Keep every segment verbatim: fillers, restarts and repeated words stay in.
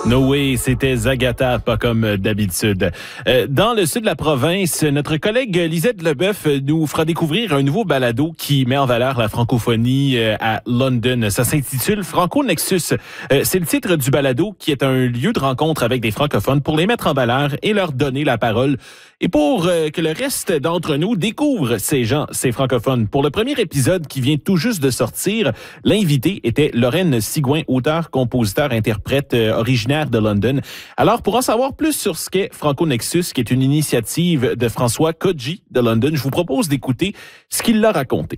No way, c'était Zagata, pas comme d'habitude. Euh, dans le sud de la province, notre collègue Lisette Leboeuf nous fera découvrir un nouveau balado qui met en valeur la francophonie à London. Ça s'intitule Franco Nexus. Euh, c'est le titre du balado qui est un lieu de rencontre avec des francophones pour les mettre en valeur et leur donner la parole. Et pour euh, que le reste d'entre nous découvre ces gens, ces francophones. Pour le premier épisode qui vient tout juste de sortir, l'invité était Lorraine Sigouin, auteur, compositeur, interprète euh, originaire de London. Alors, pour en savoir plus sur ce qu'est Franco Nexus, qui est une initiative de François Kodji de London, je vous propose d'écouter ce qu'il l'a raconté.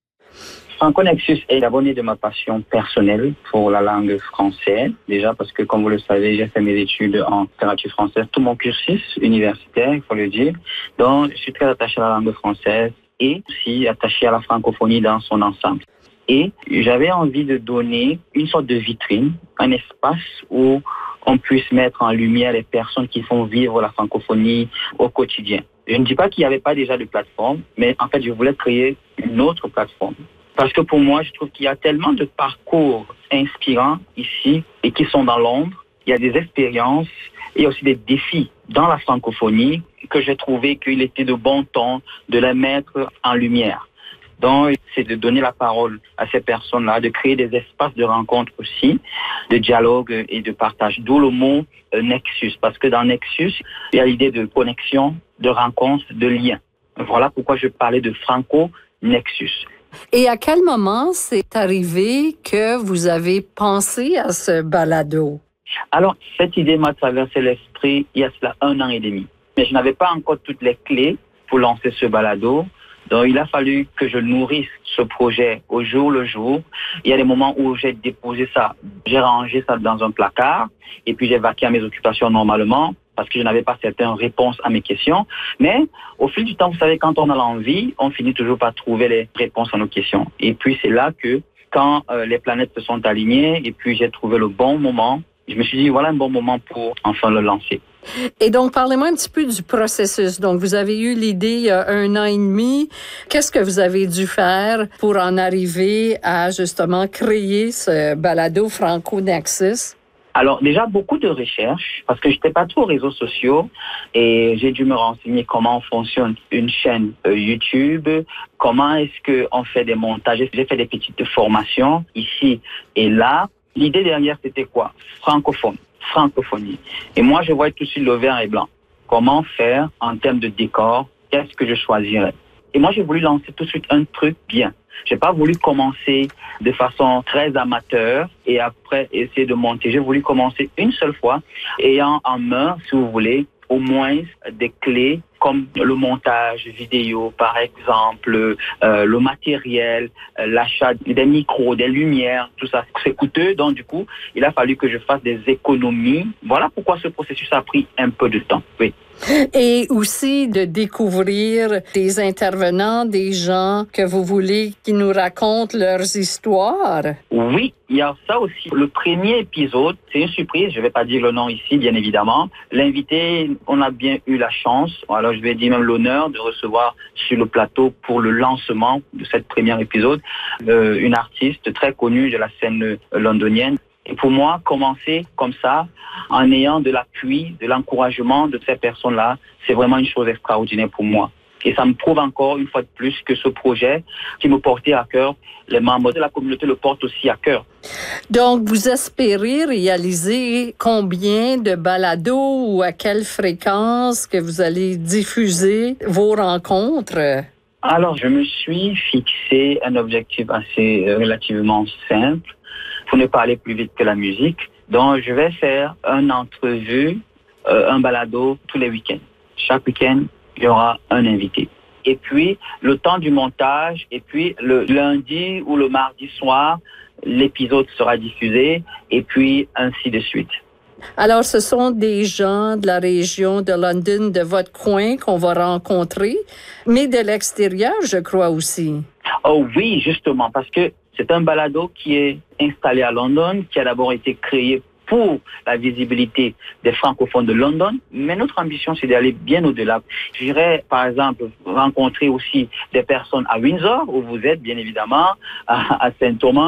Franco Nexus est d'abord né de ma passion personnelle pour la langue française. Déjà parce que, comme vous le savez, j'ai fait mes études en littérature française, tout mon cursus universitaire, il faut le dire. Donc, je suis très attaché à la langue française et aussi attaché à la francophonie dans son ensemble. Et j'avais envie de donner une sorte de vitrine, un espace où on puisse mettre en lumière les personnes qui font vivre la francophonie au quotidien. Je ne dis pas qu'il n'y avait pas déjà de plateforme, mais en fait, je voulais créer une autre plateforme. Parce que pour moi, je trouve qu'il y a tellement de parcours inspirants ici et qui sont dans l'ombre. Il y a des expériences et aussi des défis dans la francophonie que j'ai trouvé qu'il était de bon ton de les mettre en lumière. Donc, c'est de donner la parole à ces personnes-là, de créer des espaces de rencontre aussi, de dialogue et de partage. D'où le mot euh, Nexus, parce que dans Nexus, il y a l'idée de connexion, de rencontre, de lien. Voilà pourquoi je parlais de Franco-Nexus. Et à quel moment c'est arrivé que vous avez pensé à ce balado? Alors, cette idée m'a traversé l'esprit il y a cela un an et demi. Mais je n'avais pas encore toutes les clés pour lancer ce balado. Donc, il a fallu que je nourrisse ce projet au jour le jour. Il y a des moments où j'ai déposé ça, j'ai rangé ça dans un placard et puis j'ai vaqué à mes occupations normalement parce que je n'avais pas certaines réponses à mes questions. Mais au fil du temps, vous savez, quand on a l'envie, on finit toujours par trouver les réponses à nos questions. Et puis, c'est là que quand euh, les planètes se sont alignées et puis j'ai trouvé le bon moment, je me suis dit, voilà un bon moment pour enfin le lancer. Et donc, parlez-moi un petit peu du processus. Donc, vous avez eu l'idée il y a un an et demi. Qu'est-ce que vous avez dû faire pour en arriver à, justement, créer ce balado Franco Nexus? Alors, déjà, beaucoup de recherches, parce que je n'étais pas trop aux réseaux sociaux et j'ai dû me renseigner comment fonctionne une chaîne euh, YouTube, comment est-ce qu'on fait des montages. J'ai fait des petites formations ici et là. L'idée derrière, c'était quoi? Francophone. Francophonie. Et moi, je vois tout de suite le vert et blanc. Comment faire en termes de décor? Qu'est-ce que je choisirais? Et moi, j'ai voulu lancer tout de suite un truc bien. J'ai pas voulu commencer de façon très amateur et après essayer de monter. J'ai voulu commencer une seule fois, ayant en main, si vous voulez, au moins des clés comme le montage vidéo, par exemple, euh, le matériel, euh, l'achat des micros, des lumières, tout ça. C'est coûteux, donc du coup, il a fallu que je fasse des économies. Voilà pourquoi ce processus a pris un peu de temps. Oui. Et aussi de découvrir des intervenants, des gens que vous voulez qui nous racontent leurs histoires. Oui, il y a ça aussi. Le premier épisode, c'est une surprise. Je ne vais pas dire le nom ici, bien évidemment. L'invité, on a bien eu la chance, alors je vais dire même l'honneur de recevoir sur le plateau pour le lancement de cette première épisode euh, une artiste très connue de la scène londonienne. Et pour moi, commencer comme ça, en ayant de l'appui, de l'encouragement de ces personnes-là, c'est vraiment une chose extraordinaire pour moi. Et ça me prouve encore une fois de plus que ce projet qui me portait à cœur, les membres de la communauté le portent aussi à cœur. Donc, vous espérez réaliser combien de balados ou à quelle fréquence que vous allez diffuser vos rencontres? Alors, je me suis fixé un objectif assez euh, relativement simple pour ne pas aller plus vite que la musique. Donc, je vais faire un entrevue, euh, un balado tous les week-ends. Chaque week-end, il y aura un invité. Et puis, le temps du montage, et puis le lundi ou le mardi soir, l'épisode sera diffusé, et puis ainsi de suite. Alors, ce sont des gens de la région de London, de votre coin, qu'on va rencontrer, mais de l'extérieur, je crois aussi. Oh oui, justement, parce que c'est un balado qui est installé à London, qui a d'abord été créé pour la visibilité des francophones de London, mais notre ambition, c'est d'aller bien au-delà. J'irai, par exemple, rencontrer aussi des personnes à Windsor, où vous êtes, bien évidemment, à, à Saint Thomas,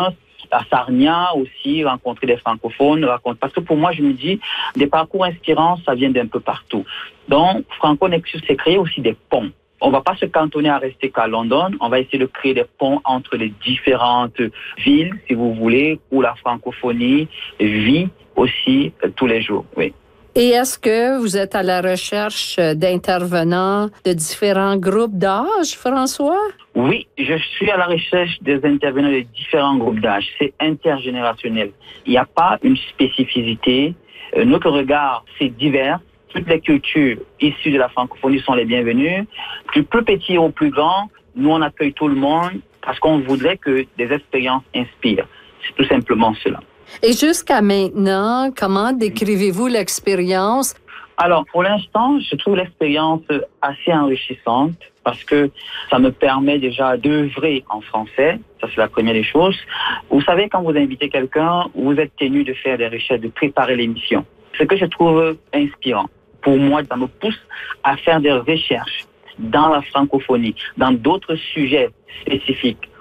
À Sarnia aussi, rencontrer des francophones, raconter. Parce que pour moi, je me dis, des parcours inspirants, ça vient d'un peu partout. Donc, Franco Nexus, c'est créer aussi des ponts. On ne va pas se cantonner à rester qu'à London. On va essayer de créer des ponts entre les différentes villes, si vous voulez, où la francophonie vit aussi tous les jours. Oui. Et est-ce que vous êtes à la recherche d'intervenants de différents groupes d'âge, François? Oui, je suis à la recherche des intervenants de différents groupes d'âge. C'est intergénérationnel. Il n'y a pas une spécificité. Notre regard, c'est divers. Toutes les cultures issues de la francophonie sont les bienvenues. Du plus petit au plus grand, nous, on accueille tout le monde parce qu'on voudrait que des expériences inspirent. C'est tout simplement cela. Et jusqu'à maintenant, comment décrivez-vous l'expérience? Alors, pour l'instant, je trouve l'expérience assez enrichissante parce que ça me permet déjà d'œuvrer en français. Ça, c'est la première des choses. Vous savez, quand vous invitez quelqu'un, vous êtes tenu de faire des recherches, de préparer l'émission. Ce que je trouve inspirant, pour moi, ça me pousse à faire des recherches dans la francophonie, dans d'autres sujets spécifiques.